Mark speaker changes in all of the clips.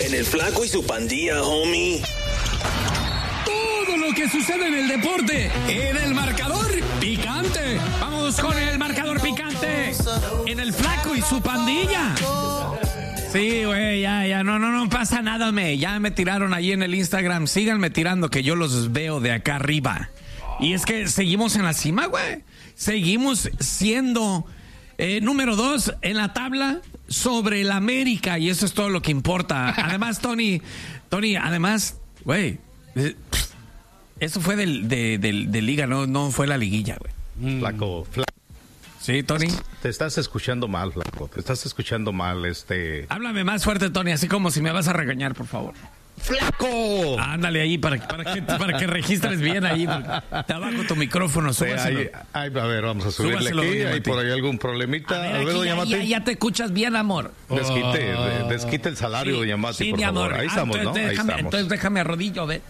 Speaker 1: En el Flaco y su Pandilla, homie.
Speaker 2: Todo lo que sucede en el deporte, en el marcador picante. Vamos con el marcador picante. En el Flaco y su Pandilla. Sí, güey, ya, no pasa nada, ya me tiraron ahí en el Instagram. Síganme tirando que yo los veo de acá arriba. Y es que seguimos en la cima, güey. Seguimos siendo número 2 en la tabla sobre el América. Y eso es todo lo que importa. Además, Tony, además, güey, eso fue de liga, no fue la liguilla, güey.
Speaker 3: Flaco.
Speaker 2: Sí, Tony.
Speaker 3: Te estás escuchando mal, Flaco. Te estás escuchando mal,
Speaker 2: Háblame más fuerte, Tony, así como si me vas a regañar, por favor.
Speaker 3: ¡Flaco!
Speaker 2: Ándale ahí para que registres bien ahí. Te abajo tu micrófono, súbaselo.
Speaker 3: A ver, vamos a subirle
Speaker 2: Súbaselo,
Speaker 3: aquí.
Speaker 2: Mati.
Speaker 3: ¿Hay por ahí algún problemita?
Speaker 2: A ver,
Speaker 3: doña Mati.
Speaker 2: ya te escuchas bien, amor.
Speaker 3: Desquite el salario,
Speaker 2: Sí,
Speaker 3: doña Mati,
Speaker 2: sí,
Speaker 3: por
Speaker 2: mi
Speaker 3: favor.
Speaker 2: amor.
Speaker 3: Ahí estamos, ¿no? Ahí estamos.
Speaker 2: Entonces déjame arrodillo, ve.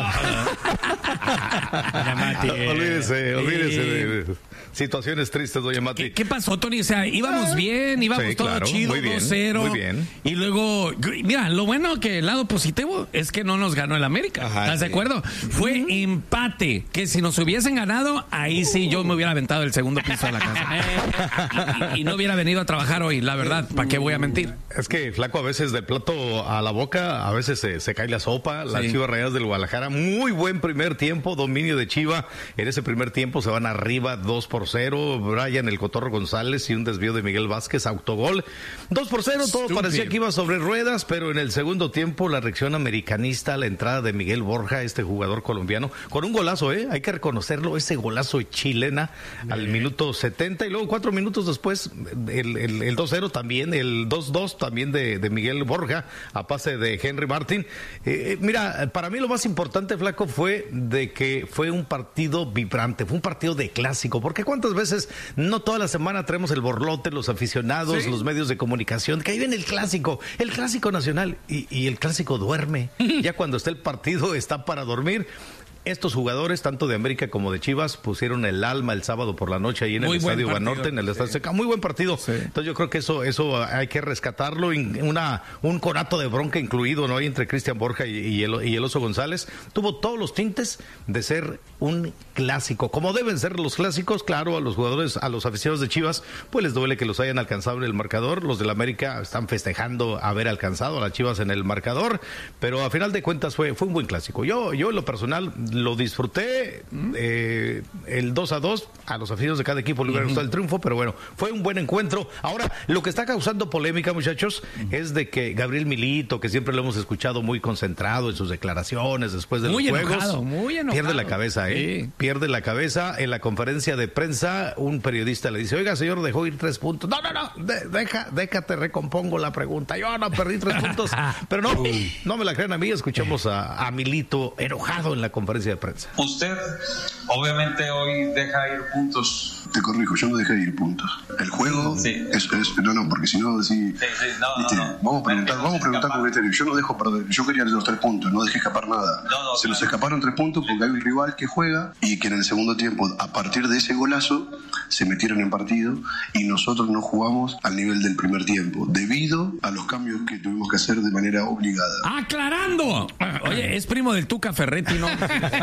Speaker 3: Doña Mati. Olvídese de situaciones tristes, doña Mati.
Speaker 2: ¿Qué pasó, Tony? O sea, íbamos bien, íbamos
Speaker 3: Sí,
Speaker 2: todo
Speaker 3: claro,
Speaker 2: chido,
Speaker 3: muy bien,
Speaker 2: 2-0.
Speaker 3: muy bien.
Speaker 2: Y luego, mira, lo bueno que el lado positivo es que no nos ganó el América.
Speaker 4: Ajá,
Speaker 2: ¿Estás de acuerdo? Fue empate, que si nos hubiesen ganado, ahí sí yo me hubiera aventado el segundo piso de la casa. y no hubiera venido a trabajar hoy, la verdad, ¿para qué voy a mentir?
Speaker 3: Es que, Flaco, a veces del plato a la boca, a veces se cae la sopa. Las Chivas Rayadas del Guadalajara, muy buen primer tiempo, dominio de Chiva. En ese primer tiempo se van arriba 2-0. Brian el Cotorro González y un desvío de Miguel Vázquez, autogol. 2-0, todo parecía que iba sobre ruedas, pero en el segundo tiempo la reacción americanista, la entrada de Miguel Borja, este jugador colombiano, con un golazo, hay que reconocerlo, ese golazo chilena al minuto 70, y luego 4 minutos después el 2-0 también, el 2-2 también de Miguel Borja, a pase de Henry Martin. Mira, para mí lo más importante, Flaco, fue de que fue un partido vibrante, fue un partido de clásico, porque cuántas veces no toda la semana traemos el borlote, los aficionados, los medios de comunicación, que ahí viene el clásico nacional, y el clásico duerme. Ya cuando está el partido está para dormir. Estos jugadores, tanto de América como de Chivas, pusieron el alma el sábado por la noche ahí en el Estadio Banorte, en el Estadio Azteca. Muy buen partido. Sí. Entonces yo creo que eso hay que rescatarlo. Un conato de bronca incluido, ¿no? Ahí entre Cristian Borja y el Oso González. Tuvo todos los tintes de ser un clásico. Como deben ser los clásicos, claro, a los jugadores, a los aficionados de Chivas, pues les duele que los hayan alcanzado en el marcador. Los del América están festejando haber alcanzado a las Chivas en el marcador. Pero a final de cuentas fue un buen clásico. Yo en lo personal lo disfruté, el 2-2, a los aficionados de cada equipo le hubiera gustado el triunfo, pero bueno, fue un buen encuentro. Ahora, lo que está causando polémica, muchachos, es de que Gabriel Milito, que siempre lo hemos escuchado muy concentrado en sus declaraciones después de los juegos,
Speaker 2: muy enojado.
Speaker 3: Pierde la cabeza, pierde la cabeza. En la conferencia de prensa, un periodista le dice, oiga, señor, dejó ir 3 puntos. No, déjate, recompongo la pregunta. Yo no perdí 3 puntos, pero no me la crean a mí. Escuchamos a Milito enojado en la conferencia de prensa.
Speaker 5: Usted obviamente hoy deja ir puntos.
Speaker 6: Te corrijo, yo no dejé ir puntos. El juego es porque si no decís, vamos a preguntar con criterio. Yo no dejo perder, yo quería los 3 puntos, no dejé escapar nada. Se nos escaparon 3 puntos porque hay un rival que juega y que en el segundo tiempo, a partir de ese golazo, se metieron en partido y nosotros no jugamos al nivel del primer tiempo, debido a los cambios que tuvimos que hacer de manera obligada.
Speaker 2: ¡Aclarando! Oye, es primo del Tuca Ferretti, ¿no?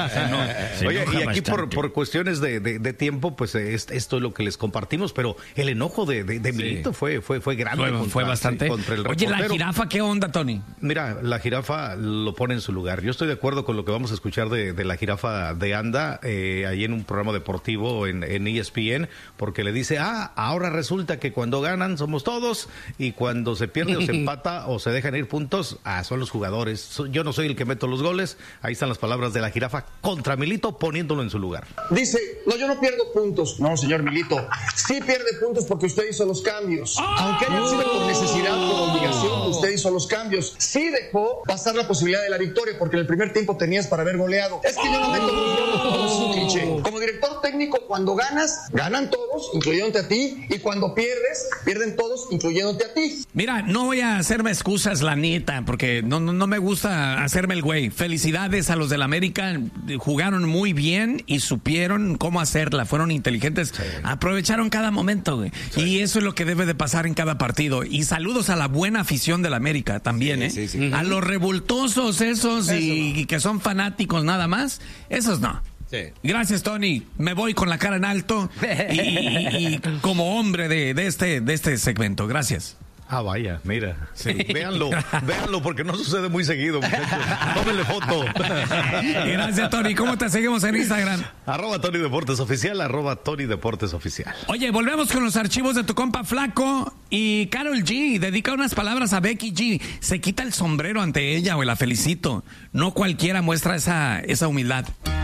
Speaker 3: Oye, y aquí por cuestiones de tiempo, pues esto es lo que les compartimos, pero el enojo de Milito fue grande.
Speaker 2: Fue bastante.
Speaker 3: Contra el
Speaker 2: Oye,
Speaker 3: reportero.
Speaker 2: ¿la jirafa qué onda, Tony?
Speaker 3: Mira, la jirafa lo pone en su lugar. Yo estoy de acuerdo con lo que vamos a escuchar de la jirafa de Anda, ahí en un programa deportivo en ESPN, porque le dice, ahora resulta que cuando ganan somos todos, y cuando se pierde o se empata o se dejan ir puntos, son los jugadores. Yo no soy el que meto los goles. Ahí están las palabras de la jirafa contra Milito, poniéndolo en su lugar.
Speaker 7: Dice, no, yo no pierdo puntos. No, señor Milito, sí pierde puntos porque usted hizo los cambios. Aunque hayan sido por necesidad, por obligación, usted hizo los cambios. Sí dejó pasar la posibilidad de la victoria porque en el primer tiempo tenías para haber goleado. Es que yo no meto los goles, es un cliché. Como director técnico, cuando ganas, ganan todos, incluyéndote a ti, y cuando pierdes, pierden todos, incluyéndote a ti.
Speaker 2: Mira, no voy a hacerme excusas, la neta, porque no me gusta hacerme el güey. Felicidades a los del América, jugaron muy bien y supieron cómo hacerla, fueron inteligentes, aprovecharon cada momento, güey. Y eso es lo que debe de pasar en cada partido. Y saludos a la buena afición del América también,
Speaker 4: Sí, sí.
Speaker 2: A los revoltosos esos y que son fanáticos nada más, esos no.
Speaker 4: Sí.
Speaker 2: Gracias, Tony. Me voy con la cara en alto y como hombre de este segmento. Gracias.
Speaker 3: Ah, vaya, mira. Sí. Véanlo, porque no sucede muy seguido, muchachos. Tómenle foto.
Speaker 2: Gracias, Tony. ¿Cómo te seguimos en Instagram?
Speaker 3: @Tony Deportes Oficial, @Tony Deportes Oficial.
Speaker 2: Oye, volvemos con los archivos de tu compa Flaco y Karol G. Dedica unas palabras a Becky G. Se quita el sombrero ante ella, güey, la felicito. No cualquiera muestra esa humildad.